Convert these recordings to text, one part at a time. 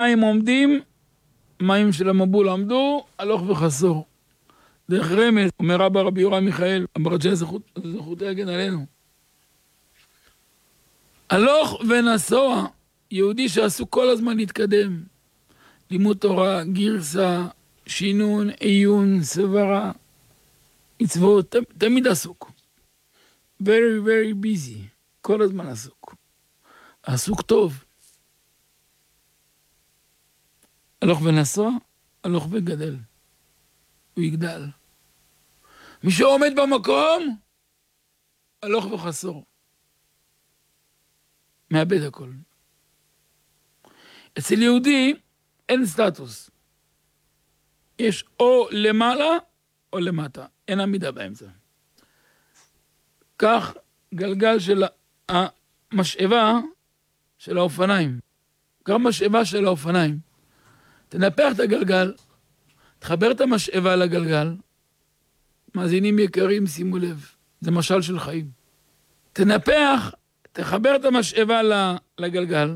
מים עומדים, מים של המבול עמדו, הלוך וחסור. דרך רמז, אומר רבי יורם מיכאל, המרג'י זכות יגן עלינו. הלוך ונסוע, יהודי שעשו כל הזמן להתקדם. לימוד תורה, גרסה, שינון, עיון, סברה, מצוות, תמיד עסוק. very very busy, כל הזמן עסוק. עסוק טוב. הלוך ונסוע, הלוך וגדל. הוא יגדל. מי שעומד במקום, הלוך וחסור. מאבד הכל. אצל יהודי אין סטטוס. יש או למעלה או למטה. אין עמידה באמצע. כך גלגל של המשאבה של האופניים. גם משאבה של האופניים. תנפח את הגלגל, תחבר את המשאבה לגלגל. מאזינים יקרים, שימו לב. זה משל של חיים. תנפח, תחבר את המשאבה לגלגל.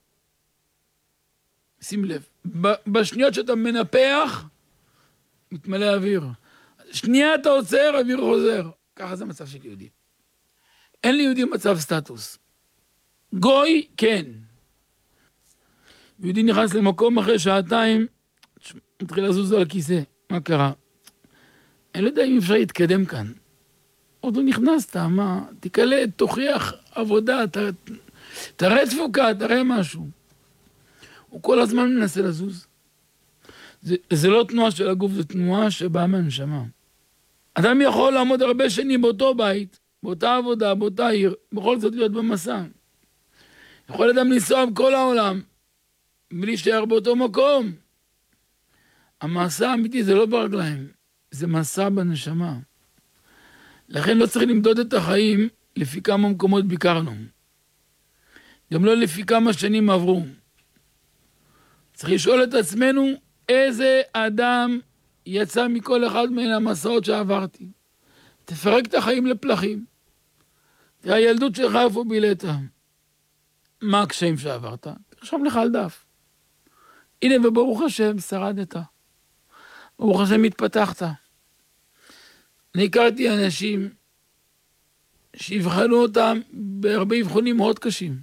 שים לב. בשניות שאתה מנפח, מתמלא אוויר. שנייה אתה עוצר, אוויר חוזר. ככה זה מצב של יהודי. אין ליהודי מצב סטטוס. גוי, כן. יהודי נכנס למקום אחרי שעתיים, מתחיל לזוז על הכיסא. מה קרה? אני לא יודע אם אפשר להתקדם כאן. עוד לא נכנסת, מה? תקלט, תוכיח עבודה, תראה תפוקה, תראה משהו. הוא כל הזמן מנסה לזוז. זה לא תנועה של הגוף, זה תנועה שבאה מהנשמה. אדם יכול לעמוד הרבה שנים באותו בית, באותה עבודה, באותה עיר, בכל זאת להיות במסע. יכול אדם לנסוע בכל העולם, בלי להישאר באותו מקום. המסע האמיתי זה לא ברגליים, זה מסע בנשמה. לכן לא צריך למדוד את החיים לפי כמה מקומות ביקרנו. גם לא לפי כמה שנים עברו. צריך לשאול את עצמנו איזה אדם יצא מכל אחד מן המסעות שעברתי. תפרק את החיים לפלחים. תראה, הילדות שלך איפה בילת. מה הקשיים שעברת? תרשום לך על דף. הנה וברוך השם שרדת. ברוך השם התפתחת. אני הכרתי אנשים שיבחנו אותם בהרבה אבחונים מאוד קשים.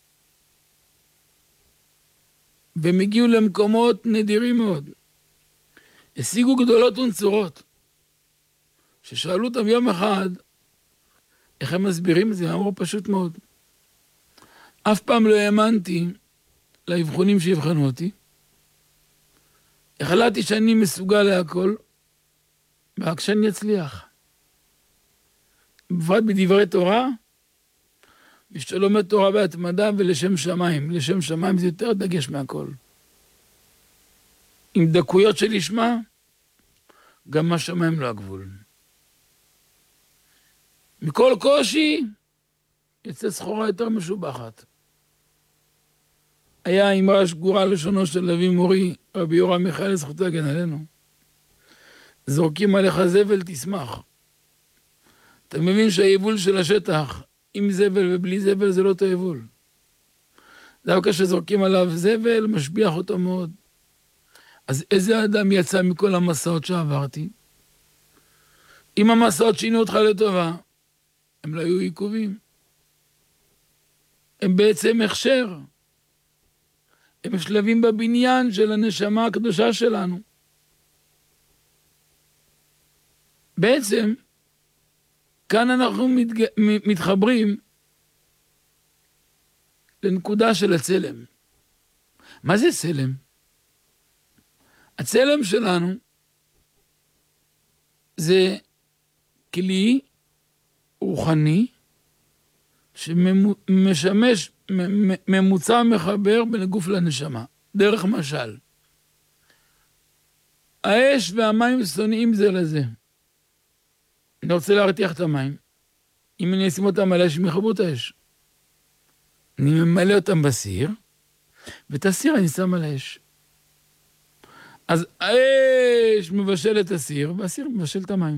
והם הגיעו למקומות נדירים מאוד. השיגו גדולות ונצורות. ששאלו אותם יום אחד, איך הם מסבירים את זה? אמרו פשוט מאוד. אף פעם לא האמנתי לאבחונים שיבחנו אותי. החלטתי שאני מסוגל להכל, רק שאני אצליח. בפרט בדברי תורה, מי שלומד תורה בהתמדה ולשם שמיים. לשם שמיים זה יותר דגש מהכל. עם דקויות של ישמע, גם מה שמיים לא הגבול. מכל קושי, יצא סחורה יותר משובחת. היה אמרה שגורה לשונו של אבי מורי, רבי יורם מיכאל זכותו יגן עלינו. זורקים עליך זבל תשמח. אתה מבין שהיבול של השטח, עם זבל ובלי זבל זה לא אותו יבול. דווקא שזורקים עליו זבל, משביח אותו מאוד. אז איזה אדם יצא מכל המסעות שעברתי? אם המסעות שינו אותך לטובה, הם לא היו עיכובים. הם בעצם הכשר. הם שלבים בבניין של הנשמה הקדושה שלנו. בעצם, כאן אנחנו מתחברים לנקודה של הצלם. מה זה צלם? הצלם שלנו זה כלי רוחני שמשמש ממוצע מחבר בין הגוף לנשמה, דרך משל. האש והמים שונאים זה לזה. אני רוצה להרתיח את המים. אם אני אשים אותם על האש, הם יחברו את האש. אני ממלא אותם בסיר, ואת הסיר אני שם על האש. אז האש מבשל את הסיר, והסיר מבשל את המים.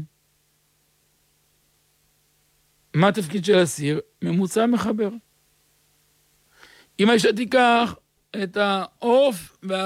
מה התפקיד של הסיר? ממוצע מחבר. אם האישה תיקח את העוף